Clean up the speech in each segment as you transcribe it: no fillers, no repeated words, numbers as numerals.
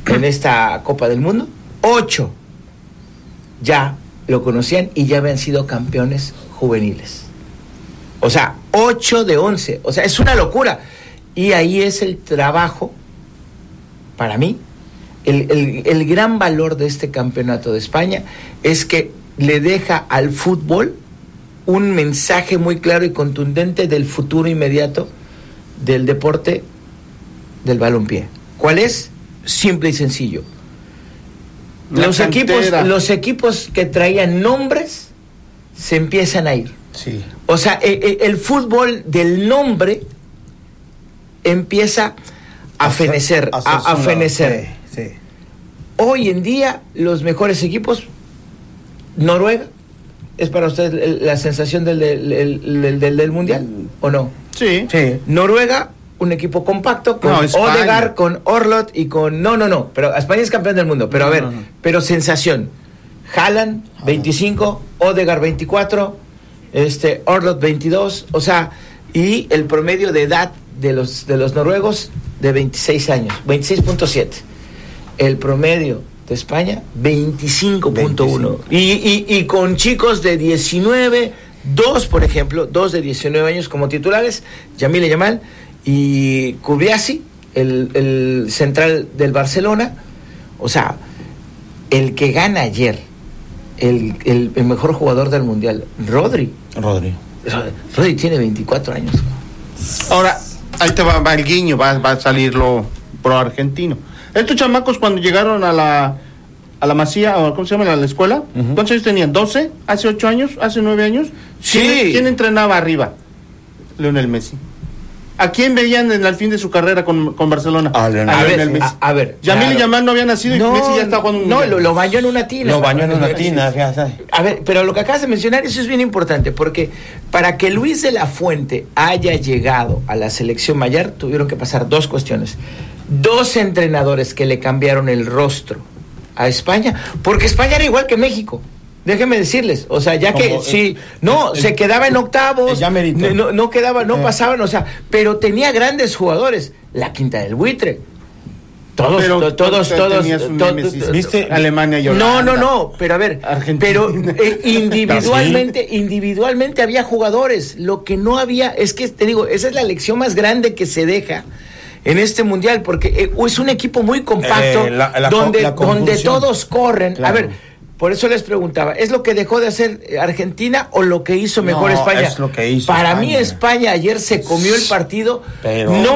en esta Copa del Mundo, 8 ya lo conocían y ya habían sido campeones juveniles. O sea, 8 de 11. O sea, es una locura. Y ahí es el trabajo, para mí, el gran valor de este campeonato de España es que le deja al fútbol un mensaje muy claro y contundente del futuro inmediato del deporte del balompié. ¿Cuál es? Simple y sencillo. Los equipos que traían nombres se empiezan a ir. Sí. O sea, el fútbol del nombre empieza a fenecer, a fenecer. Sí. Hoy en día, los mejores equipos, Noruega, ¿es para usted la sensación del Mundial o no? Sí. Noruega, un equipo compacto, con Odegaard, con Orlot y con... No, pero España es campeón del mundo, pero pero sensación. Haaland, 25, Odegaard, 24, Orlot, 22, o sea, y el promedio de edad de los noruegos, de 26 años, 26.7. El promedio de España, 25.1. Y con chicos de 19, por ejemplo, dos de 19 años como titulares, Yamile Yamal y Kubriasi, el central del Barcelona. O sea, el que gana ayer, el mejor jugador del Mundial, Rodri tiene 24 años. Ahora, ahí te va el guiño, va a salir lo pro argentino. Estos chamacos cuando llegaron a la Masía, o ¿cómo se llama? A la escuela, ¿cuántos años tenían? ¿12? ¿Hace 8 años? ¿Hace 9 años? Sí. ¿Quién entrenaba arriba? Lionel Messi. ¿A quién veían al fin de su carrera con Barcelona? A Lionel Messi. A ver. Yamil Yamal no había nacido y Messi ya está jugando un mundial. No, lo bañó en una tina. A ver, pero lo que acabas de mencionar, eso es bien importante, porque para que Luis de la Fuente haya llegado a la selección mayor, tuvieron que pasar 2 cuestiones. 2 entrenadores que le cambiaron el rostro a España, porque España era igual que México. Déjenme decirles, o sea, ya que se quedaba en octavos, no pasaban, o sea, pero tenía grandes jugadores, la Quinta del Buitre, todos, ¿viste? Alemania y Holanda. No, pero a ver, Argentina. Pero individualmente había jugadores, lo que no había, es que te digo, esa es la lección más grande que se deja en este mundial, porque es un equipo muy compacto, donde todos corren, claro. A ver, por eso les preguntaba, ¿es lo que dejó de hacer Argentina o lo que hizo mejor España? Es lo que hizo Para España. mí España ayer se comió el partido, no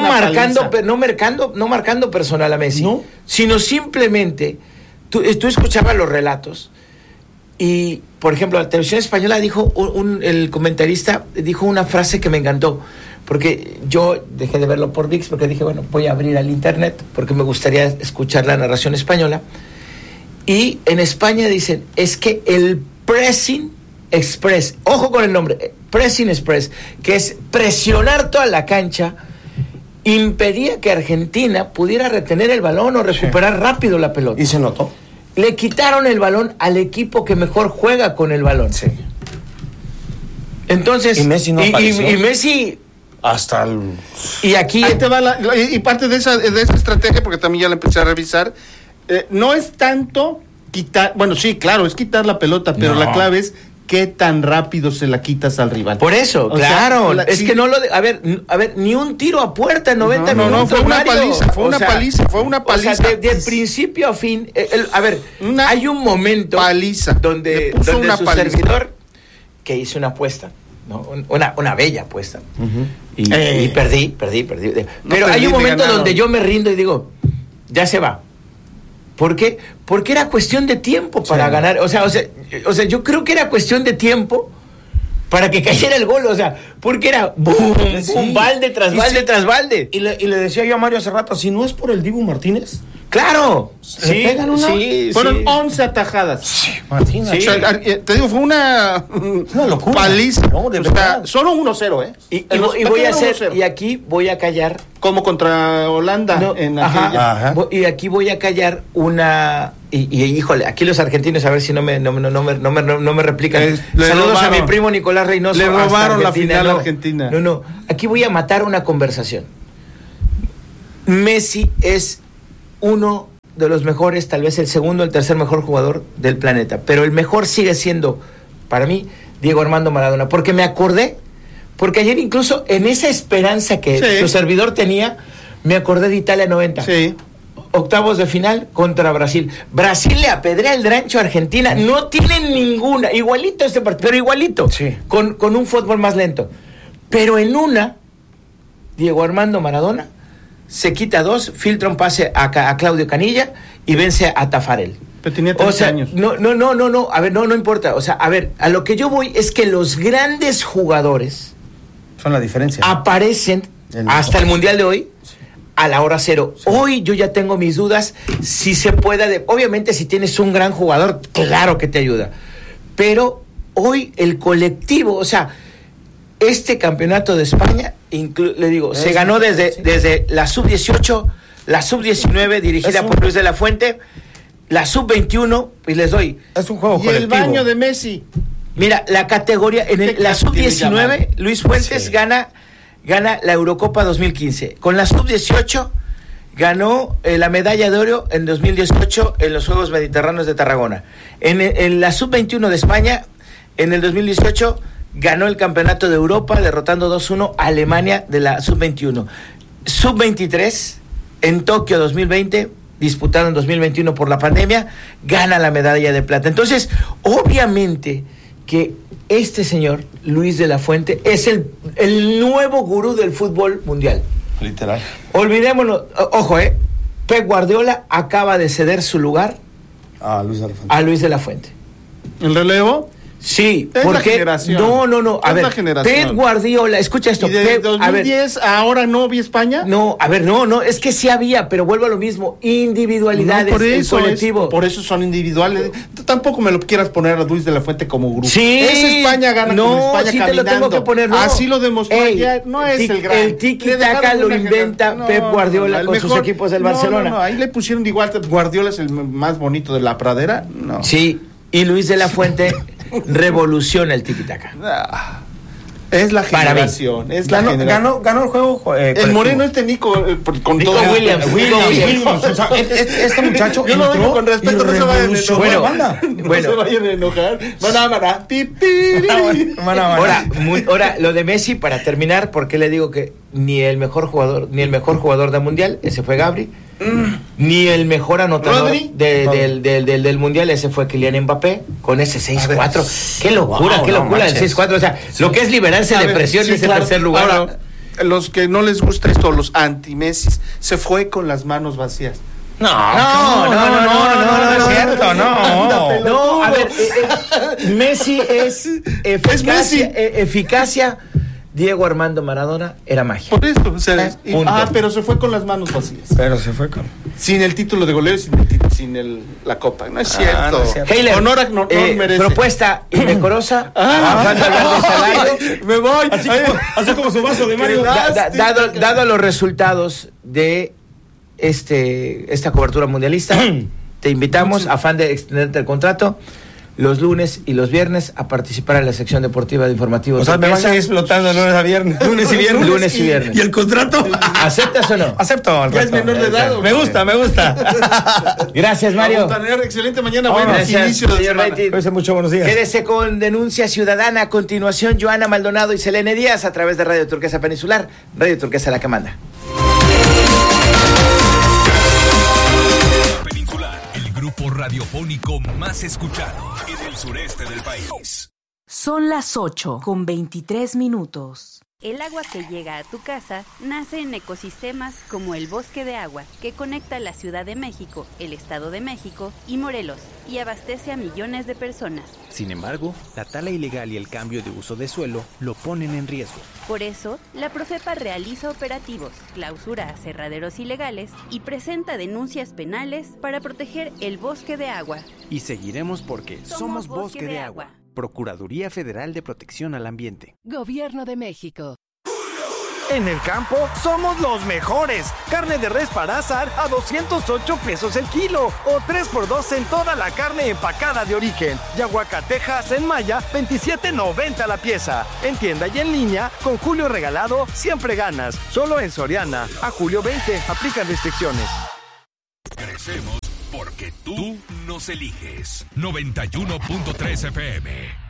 marcando personal a Messi, sino simplemente, tú escuchabas los relatos y, por ejemplo, la televisión española dijo, el comentarista dijo una frase que me encantó, porque yo dejé de verlo por ViX porque dije, bueno, voy a abrir al internet porque me gustaría escuchar la narración española. Y en España dicen, es que el pressing express, ojo con el nombre, pressing express, que es presionar toda la cancha, impedía que Argentina pudiera retener el balón o recuperar rápido la pelota. Y se notó. Le quitaron el balón al equipo que mejor juega con el balón. Sí. Entonces, y Messi no apareció. Y Messi... Hasta el... Y aquí... Ahí te va y parte de esa estrategia, porque también ya la empecé a revisar, no es tanto quitar, bueno, sí, claro, es quitar la pelota, pero la clave es qué tan rápido se la quitas al rival. Por eso, claro, es que no lo... A ver, ni un tiro a puerta en 90 minutos. No, fue una paliza, fue una paliza. O sea, de principio a fin, hay un momento donde su servidor, que hizo una apuesta, ¿no? Una bella apuesta, y perdí. Pero hay un momento donde yo me rindo y digo, ya se va. ¿Por qué? Porque era cuestión de tiempo para ganar. O sea, yo creo que era cuestión de tiempo para que cayera el gol. O sea, porque era boom, balde tras balde tras balde. Y le decía yo a Mario hace rato, si no es por el Dibu Martínez. ¡Claro! ¿Le pegan una? Fueron 11 atajadas. Sí, Martínez. Sí. Te digo, fue una locura. Paliza. No, de verdad. Solo 1-0, ¿eh? Y voy a hacer, y aquí voy a callar. Como contra Holanda. Y aquí voy a callar una... Y híjole, aquí los argentinos, a ver si no me replican. Saludos a mi primo Nicolás Reynoso. Le robaron la final a Argentina. No. Aquí voy a matar una conversación. Messi es uno de los mejores, tal vez el segundo, el tercer mejor jugador del planeta, pero el mejor sigue siendo, para mí, Diego Armando Maradona, porque me acordé, porque ayer incluso en esa esperanza que su servidor tenía, me acordé de Italia 90. Sí. Octavos de final contra Brasil. Brasil le apedrea el rancho a Argentina. No tienen ninguna. Igualito este partido, pero igualito. Sí. Con un fútbol más lento. Pero en una, Diego Armando Maradona se quita 2, filtra un pase a Claudio Canilla y vence a Tafarel. Pero tenía 30 años. No. A ver, no importa. O sea, a ver, a lo que yo voy es que los grandes jugadores son la diferencia. Aparecen hasta el Mundial de hoy a la hora cero. Sí. Hoy yo ya tengo mis dudas si se puede. Obviamente, si tienes un gran jugador, claro que te ayuda. Pero hoy el colectivo, o sea, este campeonato de España, le digo, se ganó desde la sub-18, la sub-19 dirigida por Luis de la Fuente, la sub-21, y les doy. Es un juego colectivo. Y el baño de Messi. Mira, la categoría, la sub-19, Luis Fuentes gana la Eurocopa 2015. Con la sub-18 ganó la medalla de oro en 2018 en los Juegos Mediterráneos de Tarragona. En la sub-21 de España, en el 2018, ganó el Campeonato de Europa derrotando 2-1 a Alemania de la sub-21. Sub-23, en Tokio 2020, disputado en 2021 por la pandemia, gana la medalla de plata. Entonces, obviamente que este señor, Luis de la Fuente, es el nuevo gurú del fútbol mundial. Literal. Olvidémonos, ojo, Pep Guardiola acaba de ceder su lugar a Luis de la Fuente. A Luis de la Fuente. ¿El relevo? Sí, es porque la generación. No, a ver, Pep Guardiola, escucha esto. ¿Y de 2010 ahora no vi España? No, a ver, no, es que sí había, pero vuelvo a lo mismo, individualidades, el colectivo. Por eso son individuales. Tú tampoco me lo quieras poner a Luis de la Fuente como grupo. Sí. Esa España gana con España sí caminando. Te lo tengo que poner, no. Así lo demostró ayer, no es el gran. El tiki-taka lo inventa Pep Guardiola con sus equipos del Barcelona. No, ahí le pusieron igual, Guardiola es el más bonito de la pradera, no. Sí, y Luis de la Fuente revoluciona el tiki-taka. Es la generación. Es la generación. Ganó el juego. El moreno Nico, con Nico todo Williams. O sea, este muchacho yo lo digo con respeto, no se vayan a enojar. Bueno, no se vayan a enojar. Ahora, lo de Messi, para terminar, porque le digo que ni el mejor jugador del mundial, ese fue Gabri, ni el mejor anotador del mundial, ese fue Kylian Mbappé, con ese 6-4. Qué locura el 6-4. O sea, lo que es liberarse de presión es el tercer lugar. Ahora, los que no les gusta esto, los anti-Messi, se fue con las manos vacías. No, es cierto, no. No, a ver, Messi es eficacia. Diego Armando Maradona era magia. Por eso, o sea, pero se fue con las manos vacías. Sin el título de goleo, sin la copa. No es cierto. No es cierto. Heiler, honor no merece. Propuesta indecorosa. Me voy. Así como su vaso de Mario. Dado los resultados de esta cobertura mundialista, te invitamos, afán de extenderte el contrato, los lunes y los viernes a participar en la sección deportiva de Informativo. O sea, me vas a ir explotando lunes a viernes. Lunes y viernes. ¿Y el contrato? ¿Aceptas o no? Acepto. Ya es menor de edad. Me gusta. Gracias, Mario. Excelente mañana. Buenos inicios de semana. Cuídense mucho, buenos días. Quédese con Denuncia Ciudadana. A continuación, Joana Maldonado y Selene Díaz a través de Radio Turquesa Peninsular. Radio Turquesa, la que manda. Grupo radiofónico más escuchado en el sureste del país. Son las 8:23. El agua que llega a tu casa nace en ecosistemas como el Bosque de Agua, que conecta la Ciudad de México, el Estado de México y Morelos, y abastece a millones de personas. Sin embargo, la tala ilegal y el cambio de uso de suelo lo ponen en riesgo. Por eso, la Profepa realiza operativos, clausura aserraderos ilegales y presenta denuncias penales para proteger el Bosque de Agua. Y seguiremos porque somos Bosque de Agua. Procuraduría Federal de Protección al Ambiente. Gobierno de México. En el campo somos los mejores. Carne de res para asar a 208 pesos el kilo o 3x2 en toda la carne empacada de origen. Y aguacatejas en Maya, 27.90 la pieza. En tienda y en línea, con Julio regalado, siempre ganas. Solo en Soriana. A julio 20, aplican restricciones. Crecemos Porque tú nos eliges. 91.3 FM.